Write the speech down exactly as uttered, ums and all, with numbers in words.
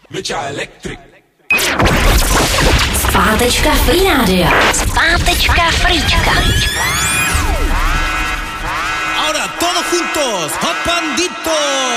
Zpátečka Free Radio. Zpátečka Freečka. Ahora todos juntos, Hot Pandito.